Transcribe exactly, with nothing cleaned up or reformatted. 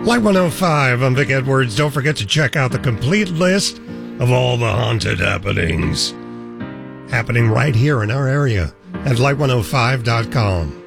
Light one oh five, I'm Vic Edwards. Don't forget to check out the complete list of all the haunted happenings happening right here in our area at light one oh five dot com.